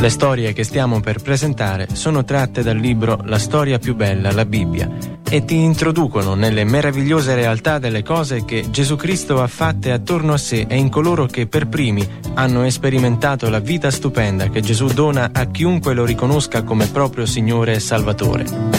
Le storie che stiamo per presentare sono tratte dal libro La storia più bella, la Bibbia, e ti introducono nelle meravigliose realtà delle cose che Gesù Cristo ha fatte attorno a sé e in coloro che per primi hanno sperimentato la vita stupenda che Gesù dona a chiunque lo riconosca come proprio Signore e Salvatore.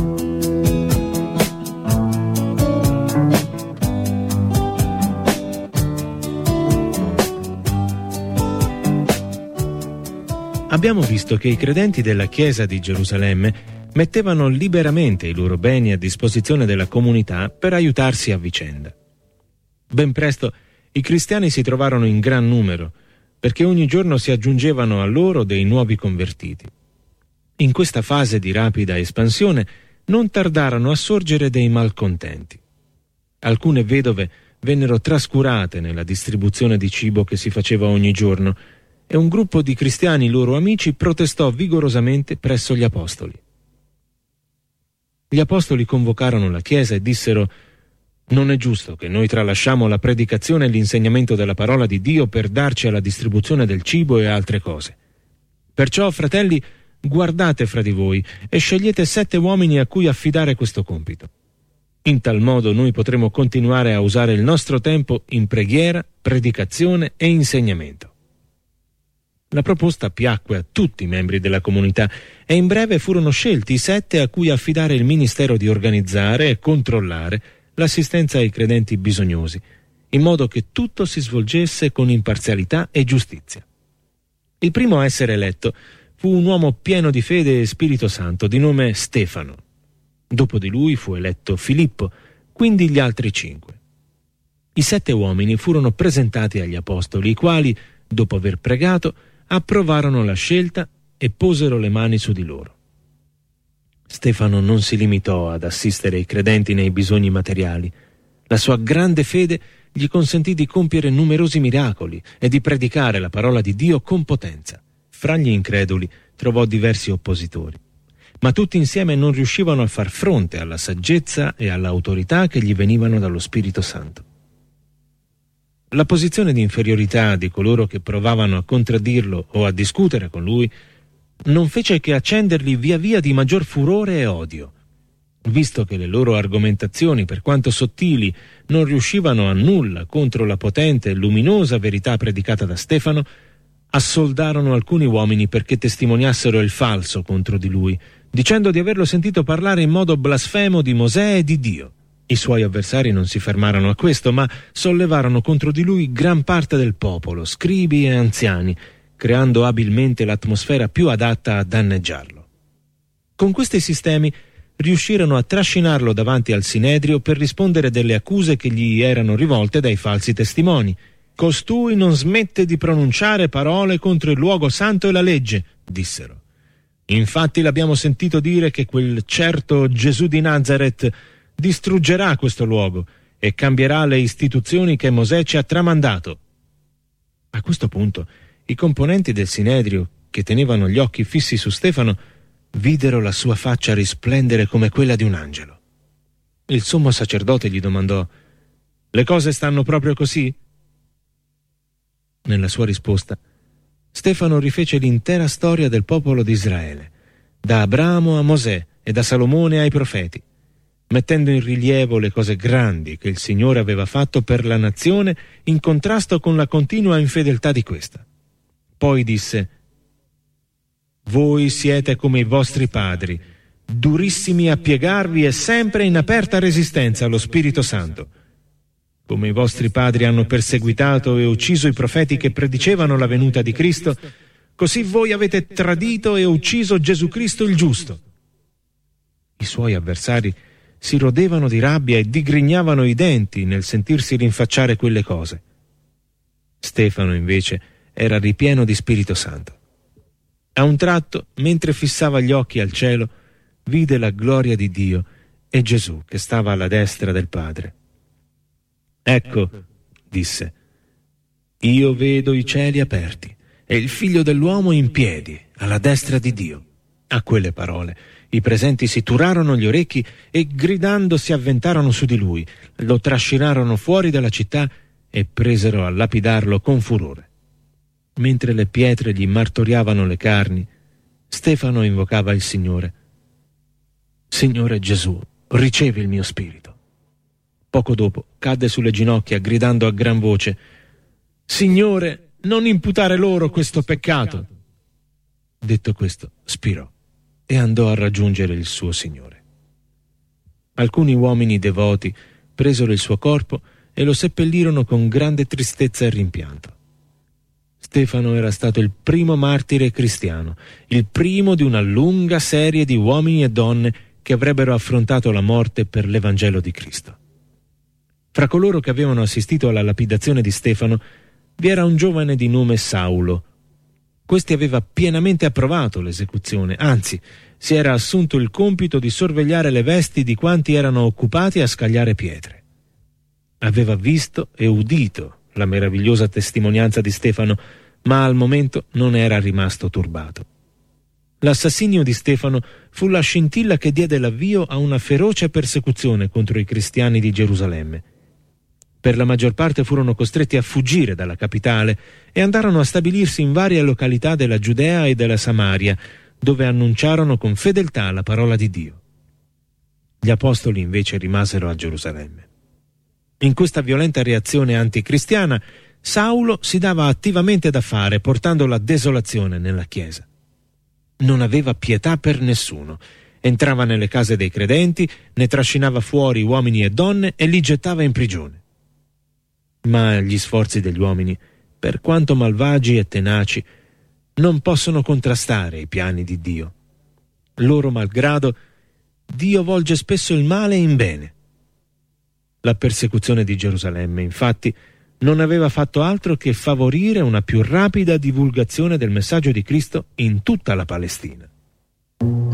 Abbiamo visto che i credenti della Chiesa di Gerusalemme mettevano liberamente i loro beni a disposizione della comunità per aiutarsi a vicenda. Ben presto i cristiani si trovarono in gran numero, perché ogni giorno si aggiungevano a loro dei nuovi convertiti. In questa fase di rapida espansione non tardarono a sorgere dei malcontenti. Alcune vedove vennero trascurate nella distribuzione di cibo che si faceva ogni giorno, e un gruppo di cristiani loro amici protestò vigorosamente presso gli apostoli. Gli apostoli convocarono la Chiesa e dissero: «Non è giusto che noi tralasciamo la predicazione e l'insegnamento della parola di Dio per darci alla distribuzione del cibo e altre cose. Perciò, fratelli, guardate fra di voi e scegliete 7 uomini a cui affidare questo compito. In tal modo noi potremo continuare a usare il nostro tempo in preghiera, predicazione e insegnamento». La proposta piacque a tutti i membri della comunità e in breve furono scelti i 7 a cui affidare il ministero di organizzare e controllare l'assistenza ai credenti bisognosi, in modo che tutto si svolgesse con imparzialità e giustizia. Il primo a essere eletto fu un uomo pieno di fede e Spirito Santo di nome Stefano. Dopo di lui fu eletto Filippo, quindi gli altri 5. I 7 uomini furono presentati agli apostoli, i quali, dopo aver pregato, approvarono la scelta e posero le mani su di loro. Stefano non si limitò ad assistere i credenti nei bisogni materiali. La sua grande fede gli consentì di compiere numerosi miracoli e di predicare la parola di Dio con potenza. Fra gli increduli trovò diversi oppositori, ma tutti insieme non riuscivano a far fronte alla saggezza e all'autorità che gli venivano dallo Spirito Santo. La posizione di inferiorità di coloro che provavano a contraddirlo o a discutere con lui non fece che accendergli via via di maggior furore e odio. Visto che le loro argomentazioni, per quanto sottili, non riuscivano a nulla contro la potente e luminosa verità predicata da Stefano, assoldarono alcuni uomini perché testimoniassero il falso contro di lui, dicendo di averlo sentito parlare in modo blasfemo di Mosè e di Dio. I suoi avversari non si fermarono a questo, ma sollevarono contro di lui gran parte del popolo, scribi e anziani, creando abilmente l'atmosfera più adatta a danneggiarlo. Con questi sistemi riuscirono a trascinarlo davanti al Sinedrio per rispondere delle accuse che gli erano rivolte dai falsi testimoni. «Costui non smette di pronunciare parole contro il luogo santo e la legge», dissero. «Infatti l'abbiamo sentito dire che quel certo Gesù di Nazaret distruggerà questo luogo e cambierà le istituzioni che Mosè ci ha tramandato». A questo punto i componenti del Sinedrio, che tenevano gli occhi fissi su Stefano, videro la sua faccia risplendere come quella di un angelo. Il sommo sacerdote gli domandò: «Le cose stanno proprio così?» Nella sua risposta, Stefano rifece l'intera storia del popolo di Israele, da Abramo a Mosè e da Salomone ai profeti, mettendo in rilievo le cose grandi che il Signore aveva fatto per la nazione in contrasto con la continua infedeltà di questa. Poi disse: «Voi siete come i vostri padri, durissimi a piegarvi e sempre in aperta resistenza allo Spirito Santo. Come i vostri padri hanno perseguitato e ucciso i profeti che predicevano la venuta di Cristo, così voi avete tradito e ucciso Gesù Cristo il giusto». I suoi avversari si rodevano di rabbia e digrignavano i denti nel sentirsi rinfacciare quelle cose. Stefano, invece, era ripieno di Spirito Santo. A un tratto, mentre fissava gli occhi al cielo, vide la gloria di Dio e Gesù che stava alla destra del Padre. «Ecco», disse, «io vedo i cieli aperti e il Figlio dell'uomo in piedi alla destra di Dio». A quelle parole i presenti si turarono gli orecchi e gridando si avventarono su di lui, lo trascinarono fuori dalla città e presero a lapidarlo con furore. Mentre le pietre gli martoriavano le carni, Stefano invocava il Signore. Signore Gesù, ricevi il mio spirito. Poco dopo cadde sulle ginocchia gridando a gran voce: Signore, non imputare loro questo peccato. Detto questo, spirò e andò a raggiungere il suo Signore. Alcuni uomini devoti presero il suo corpo e lo seppellirono con grande tristezza e rimpianto. Stefano era stato il primo martire cristiano, il primo di una lunga serie di uomini e donne che avrebbero affrontato la morte per l'Evangelo di Cristo. Fra coloro che avevano assistito alla lapidazione di Stefano vi era un giovane di nome Saulo. Questi aveva pienamente approvato l'esecuzione, anzi, si era assunto il compito di sorvegliare le vesti di quanti erano occupati a scagliare pietre. Aveva visto e udito la meravigliosa testimonianza di Stefano, ma al momento non era rimasto turbato. L'assassinio di Stefano fu la scintilla che diede l'avvio a una feroce persecuzione contro i cristiani di Gerusalemme. Per la maggior parte furono costretti a fuggire dalla capitale e andarono a stabilirsi in varie località della Giudea e della Samaria, dove annunciarono con fedeltà la parola di Dio. Gli apostoli invece rimasero a Gerusalemme. In questa violenta reazione anticristiana, Saulo si dava attivamente da fare, portando la desolazione nella Chiesa. Non aveva pietà per nessuno. Entrava nelle case dei credenti, ne trascinava fuori uomini e donne e li gettava in prigione. Ma gli sforzi degli uomini, per quanto malvagi e tenaci, non possono contrastare i piani di Dio. Loro malgrado, Dio volge spesso il male in bene. La persecuzione di Gerusalemme, infatti, non aveva fatto altro che favorire una più rapida divulgazione del messaggio di Cristo in tutta la Palestina.